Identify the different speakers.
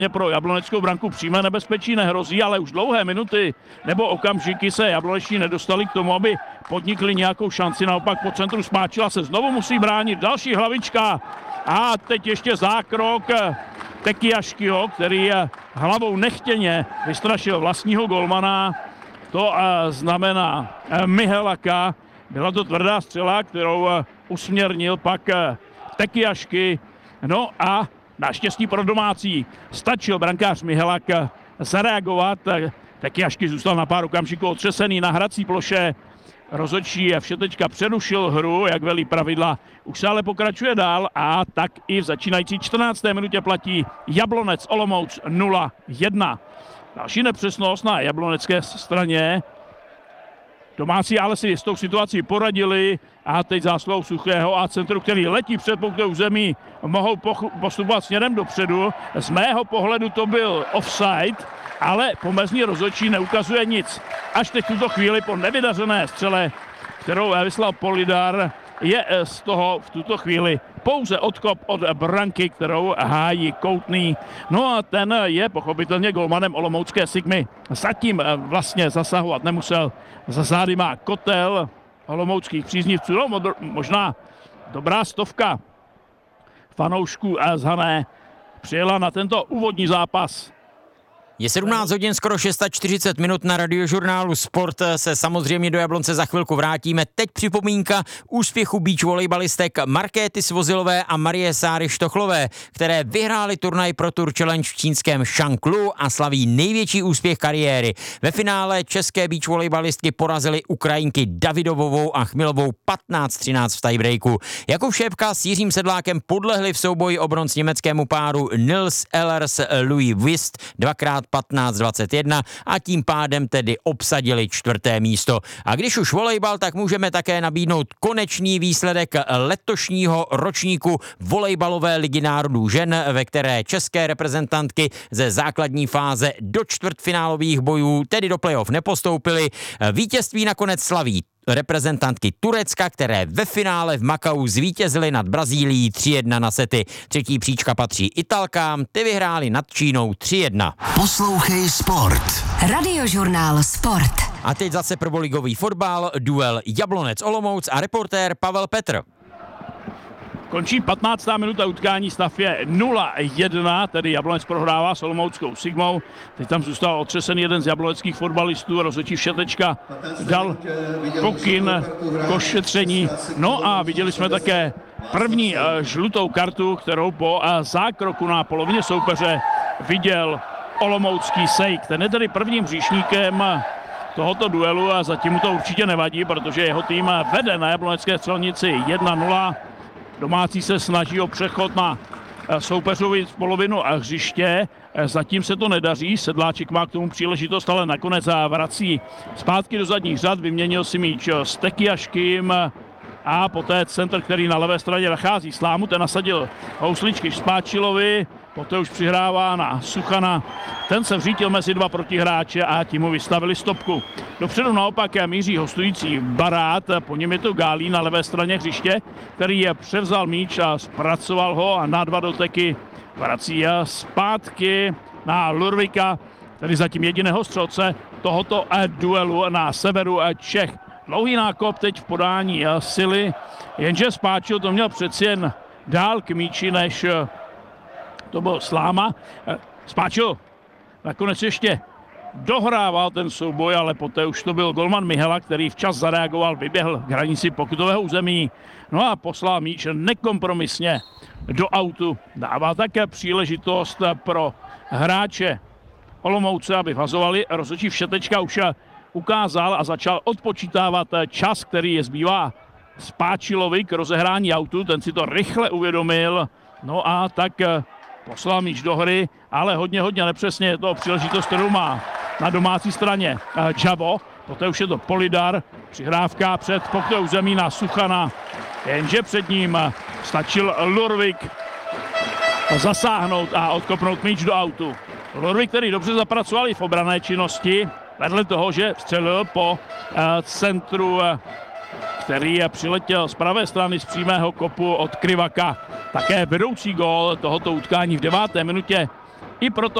Speaker 1: pro jabloneckou branku přímé nebezpečí nehrozí, ale už dlouhé minuty nebo okamžiky se jabloneční nedostali k tomu, aby podnikli nějakou šanci. Naopak po centru Spáčila se znovu musí bránit. Další hlavička a teď ještě zákrok Tekiaškyho, který hlavou nechtěně vystrašil vlastního golmana. To znamená Mihelaka. Byla to tvrdá střela, kterou usměrnil pak Tekiašky. No a naštěstí pro domácí stačil brankář Mihelak zareagovat. Tekiašky zůstal na pár okamžiků otřesený na hrací ploše. Rozhodčí Všetečka přerušil hru, jak velí pravidla. Už se ale pokračuje dál a tak i v začínající 14. minutě platí Jablonec Olomouc 0-1. Další nepřesnost na jablonecké straně. Domácí ale si s tou situací poradili a teď zásluhou Suchého a centru, který letí před poutou zemí, mohou postupovat směrem dopředu. Z mého pohledu to byl offside, ale pomezní rozhodčí neukazuje nic. Až teď tuto chvíli po nevydařené střele, kterou vyslal Polidar, je z toho v tuto chvíli pouze odkop od branky, kterou hájí Koutný. No a ten je pochopitelně golmanem olomoucké Sigmy. Zatím vlastně zasahovat nemusel. Za zády má kotel olomouckých příznivců. No, možná dobrá stovka fanoušků z Hané přijela na tento úvodní zápas.
Speaker 2: Je 17 hodin, skoro 6:40 minut na Radiožurnálu Sport. Se samozřejmě do Jablonce za chvilku vrátíme. Teď připomínka úspěchu beach volejbalistek Markéty Svozilové a Marie Sáry Štochlové, které vyhrály turnaj Pro Tour Challenge v čínském Šanklu a slaví největší úspěch kariéry. Ve finále české beach volejbalistky porazily Ukrajinky Davidovovou a Chmilovou 15-13 v tiebreaku. Jakub Šépka s Jiřím Sedlákem podlehli v souboji o bronz německému páru Nils Ehlers Louis Wist 2x 15-21 a tím pádem tedy obsadili 4. místo. A když už volejbal, tak můžeme také nabídnout konečný výsledek letošního ročníku volejbalové ligy národů žen, ve které české reprezentantky ze základní fáze do čtvrtfinálových bojů, tedy do playoff, nepostoupily. Vítězství nakonec slaví reprezentantky Turecka, které ve finále v Makau zvítězily nad Brazílií 3-1 na sety. Třetí příčka patří Italkám, ty vyhráli nad Čínou 3-1.
Speaker 3: Poslouchej Sport. Radiožurnál Sport.
Speaker 2: A teď zase prvoligový fotbal, duel Jablonec Olomouc a reportér Pavel Petr.
Speaker 1: Končí 15. minuta utkání, stav je 0-1, tedy Jablonec prohrává s olomouckou Sigmou. Teď tam zůstal otřesený jeden z jabloneckých fotbalistů, rozhodčí Všetečka dal pokyn k ošetření. No a viděli jsme také první žlutou kartu, kterou po zákroku na polovině soupeře viděl olomoucký Sejk. Ten je tedy prvním hříšníkem tohoto duelu a zatím mu to určitě nevadí, protože jeho tým vede na jablonecké střelnici 1-0. Domácí se snaží o přechod na soupeřovi z polovinu hřiště. Zatím se to nedaří, Sedláček má k tomu příležitost, ale nakonec vrací zpátky do zadních řad. Vyměnil si míč s Tekiaškým a poté centr, který na levé straně nachází Slámu, ten nasadil housličky Špáčilovi, poté už přihrává na Suchana. Ten se vřítil mezi dva protihráče a tím mu vystavili stopku. Dopředu naopak míří hostující Barát, po něm je to Gálí na levé straně hřiště, který je převzal míč a zpracoval ho a na dva doteky vrací zpátky na Lurvika, tedy zatím jediného střelce tohoto duelu na severu Čech. Dlouhý nákop teď v podání Sily, jenže Spáčil to měl přeci jen dál k míči, než to byl Sláma. Spáčil nakonec ještě dohrával ten souboj, ale poté už to byl golman Mihela, který včas zareagoval, vyběhl k hranici pokutového území, no a poslal míč nekompromisně do autu. Dává také příležitost pro hráče Olomouce, aby vhazovali. Rozhodčí Všetečka už ukázal a začal odpočítávat čas, který je zbývá Spáčilovi k rozehrání autu. Ten si to rychle uvědomil, no a tak poslal míč do hry, ale hodně nepřesně je to příležitost, kterou má na domácí straně Džavo. Poté už je to Polidar, přihrávka před pokutovou zemí na Suchana, jenže před ním stačil Lurvik zasáhnout a odkopnout míč do autu. Lurvik, který dobře zapracoval i v obranné činnosti, vedle toho, že střelil po centru, který přiletěl z pravé strany z přímého kopu od Krivaka. Také vedoucí gól tohoto utkání v 9. minutě I proto